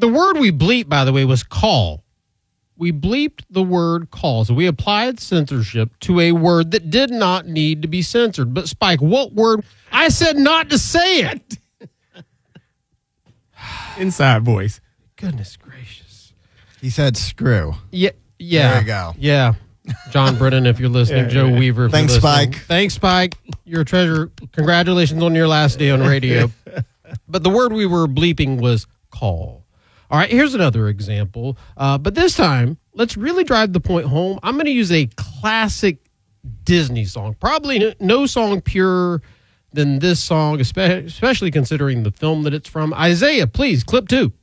The word we bleeped, by the way, was call. We bleeped the word call. So we applied censorship to a word that did not need to be censored. But Spike, what word? I said not to say it. Inside voice. Goodness gracious. He said screw. Yeah. There you go. Yeah. John Brennan, if you're listening, Joe Weaver. If Thanks, you're listening. Spike. Thanks, Spike. You're a treasure. Congratulations on your last day on radio. But the word we were bleeping was call. All right, here's another example. But this time, let's really drive the point home. I'm going to use a classic Disney song. Probably no song purer than this song, especially considering the film that it's from. Isaiah, please, clip 2.